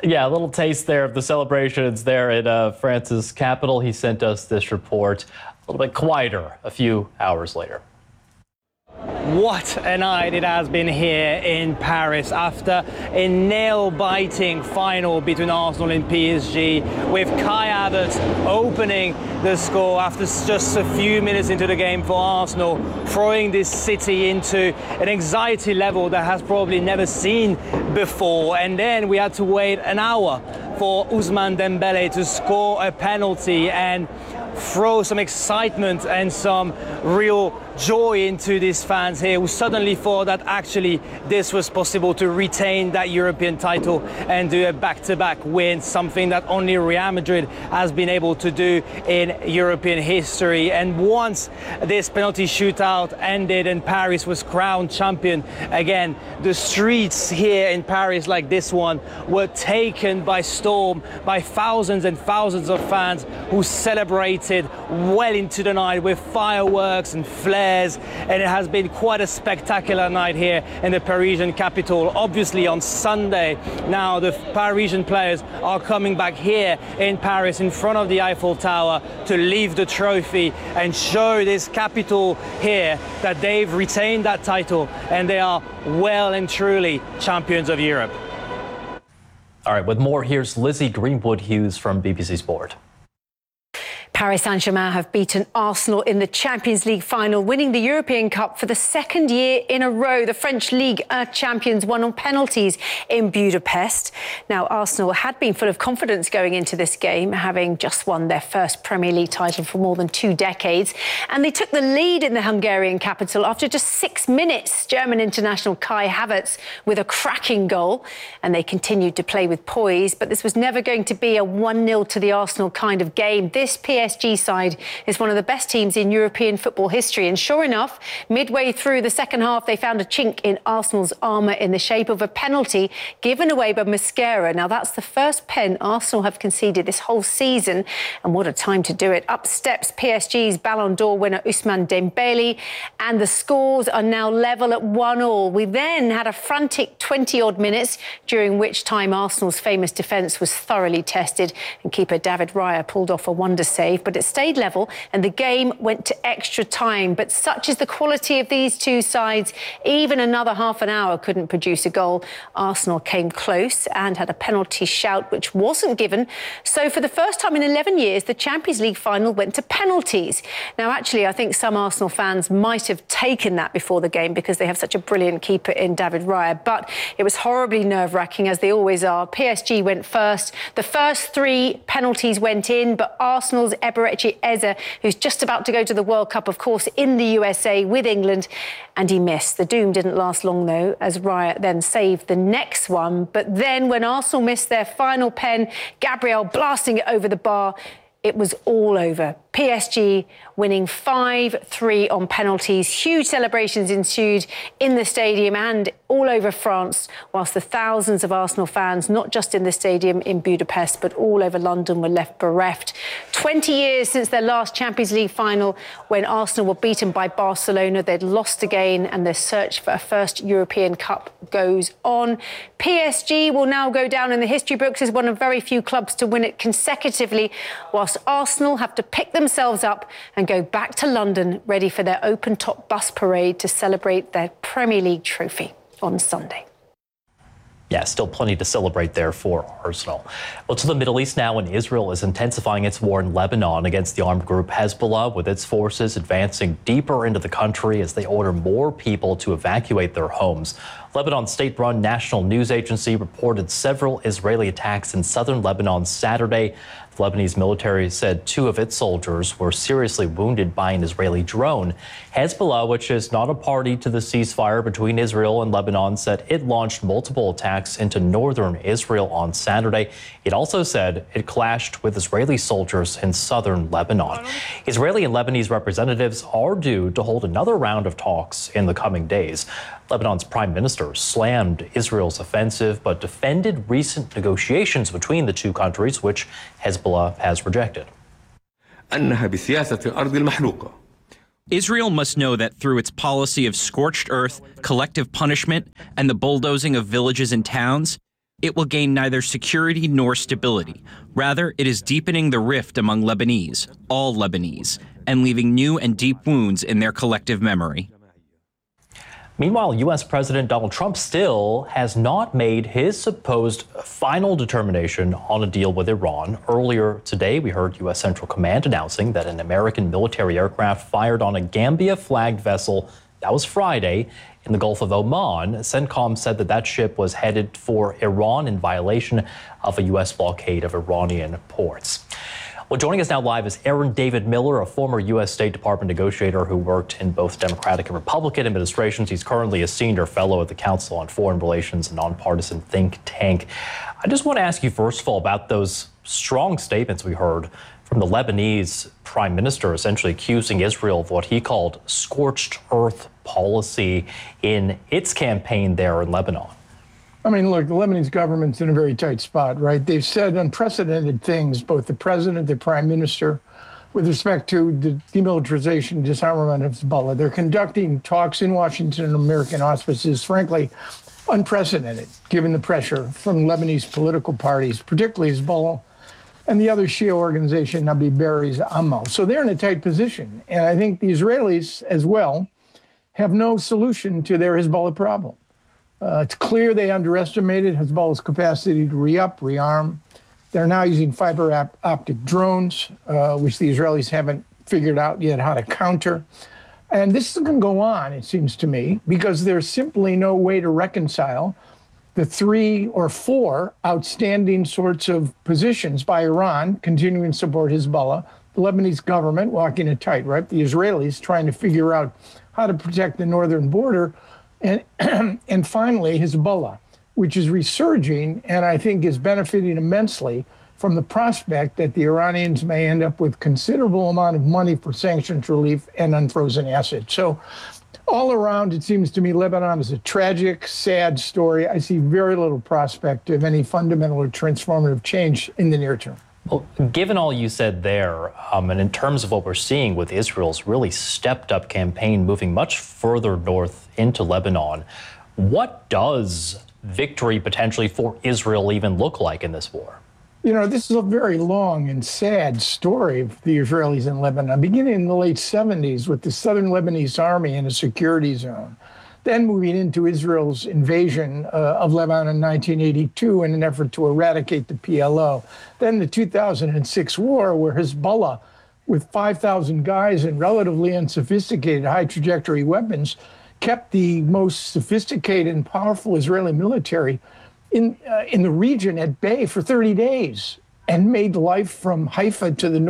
Yeah, a little taste there of the celebrations there in France's capital. He sent us this report a little bit quieter a few hours later. What a night it has been here in Paris after a nail-biting final between Arsenal and PSG, with Kai Havertz opening the score after just a few minutes into the game for Arsenal, throwing this city into an anxiety level that has probably never seen before. And then we had to wait an hour for Ousmane Dembélé to score a penalty and throw some excitement and some real joy into these fans here who suddenly thought that actually this was possible to retain that European title and do a back-to-back win, something that only Real Madrid has been able to do in European history. And once this penalty shootout ended and Paris was crowned champion again, the streets here in Paris, like this one, were taken by storm by thousands and thousands of fans who celebrated well into the night with fireworks and flares. And it has been quite a spectacular night here in the Parisian capital. Obviously on Sunday now the Parisian players are coming back here in Paris in front of the Eiffel Tower to leave the trophy and show this capital here that they've retained that title and they are well and truly champions of Europe. All right, with more, here's Lizzie Greenwood-Hughes from BBC Sport. Paris Saint-Germain have beaten Arsenal in the Champions League final, winning the European Cup for the second year in a row. The French Ligue 1 champions won on penalties in Budapest. Now, Arsenal had been full of confidence going into this game, having just won their first Premier League title for more than 2 decades. And they took the lead in the Hungarian capital after just 6 minutes. German international Kai Havertz with a cracking goal. And they continued to play with poise. But this was never going to be a 1-0 to the Arsenal kind of game. This PSG side is one of the best teams in European football history. And sure enough, midway through the second half, they found a chink in Arsenal's armour in the shape of a penalty given away by Mosquera. Now, that's the first pen Arsenal have conceded this whole season. And what a time to do it. Up steps PSG's Ballon d'Or winner Ousmane Dembélé. And the scores are now level at 1-1. We then had a frantic 20-odd minutes, during which time Arsenal's famous defence was thoroughly tested. And keeper David Raya pulled off a wonder save. But it stayed level and the game went to extra time. But such is the quality of these two sides, even another half an hour couldn't produce a goal. Arsenal came close and had a penalty shout which wasn't given. So for the first time in 11 years, the Champions League final went to penalties. Now, actually, I think some Arsenal fans might have taken that before the game because they have such a brilliant keeper in David Raya. But it was horribly nerve-wracking, as they always are. PSG went first. The first 3 penalties went in, but Arsenal's Eberechi Eze, who's just about to go to the World Cup, of course, in the USA with England, and he missed. The doom didn't last long, though, as Raya then saved the next one. But then when Arsenal missed their final pen, Gabriel blasting it over the bar, it was all over. PSG winning 5-3 on penalties. Huge celebrations ensued in the stadium and all over France, whilst the thousands of Arsenal fans, not just in the stadium in Budapest, but all over London, were left bereft. 20 years since their last Champions League final, when Arsenal were beaten by Barcelona. They'd lost again, and their search for a first European Cup goes on. PSG will now go down in the history books as one of very few clubs to win it consecutively, whilst Arsenal have to pick themselves up and go back to London, ready for their open-top bus parade to celebrate their Premier League trophy on Sunday. Yeah, still plenty to celebrate there for Arsenal. Well, to the Middle East now, and Israel is intensifying its war in Lebanon against the armed group Hezbollah, with its forces advancing deeper into the country as they order more people to evacuate their homes. Lebanon's state-run national news agency reported several Israeli attacks in southern Lebanon Saturday. The Lebanese military said 2 of its soldiers were seriously wounded by an Israeli drone. Hezbollah, which is not a party to the ceasefire between Israel and Lebanon, said it launched multiple attacks into northern Israel on Saturday. It also said it clashed with Israeli soldiers in southern Lebanon. Israeli and Lebanese representatives are due to hold another round of talks in the coming days. Lebanon's prime minister slammed Israel's offensive, but defended recent negotiations between the two countries, which Hezbollah has rejected. Israel must know that through its policy of scorched earth, collective punishment, and the bulldozing of villages and towns, it will gain neither security nor stability. Rather, it is deepening the rift among Lebanese, all Lebanese, and leaving new and deep wounds in their collective memory. Meanwhile, U.S. President Donald Trump still has not made his supposed final determination on a deal with Iran. Earlier today, we heard U.S. Central Command announcing that an American military aircraft fired on a Gambia-flagged vessel, that was Friday, in the Gulf of Oman. CENTCOM said that that ship was headed for Iran in violation of a U.S. blockade of Iranian ports. Well, joining us now live is Aaron David Miller, a former U.S. State Department negotiator who worked in both Democratic and Republican administrations. He's currently a senior fellow at the Council on Foreign Relations, a nonpartisan think tank. I just want to ask you, first of all, about those strong statements we heard from the Lebanese prime minister, essentially accusing Israel of what he called scorched earth policy in its campaign there in Lebanon. I mean, look, the Lebanese government's in a very tight spot, right? They've said unprecedented things, both the president, the prime minister, with respect to the demilitarization and disarmament of Hezbollah. They're conducting talks in Washington and American auspices, frankly, unprecedented, given the pressure from Lebanese political parties, particularly Hezbollah and the other Shia organization, Nabi Berri's Amal. So they're in a tight position. And I think the Israelis, as well, have no solution to their Hezbollah problem. It's clear they underestimated Hezbollah's capacity to re-up, rearm. They're now using fiber optic drones, which the Israelis haven't figured out yet how to counter. And this is going to go on, it seems to me, because there's simply no way to reconcile the 3 or 4 outstanding sorts of positions by Iran, continuing to support Hezbollah, the Lebanese government walking it tight, right? The Israelis trying to figure out how to protect the northern border, and finally, Hezbollah, which is resurging and I think is benefiting immensely from the prospect that the Iranians may end up with considerable amount of money for sanctions relief and unfrozen assets. So all around, it seems to me, Lebanon is a tragic, sad story. I see very little prospect of any fundamental or transformative change in the near term. Well, given all you said there, and in terms of what we're seeing with Israel's really stepped up campaign moving much further north into Lebanon, what does victory potentially for Israel even look like in this war? You know, this is a very long and sad story of the Israelis in Lebanon, beginning in the late 70s with the southern Lebanese army in a security zone, then moving into Israel's invasion of Lebanon in 1982 in an effort to eradicate the PLO. Then the 2006 war, where Hezbollah, with 5,000 guys and relatively unsophisticated high-trajectory weapons, kept the most sophisticated and powerful Israeli military in the region at bay for 30 days and made life from Haifa to the north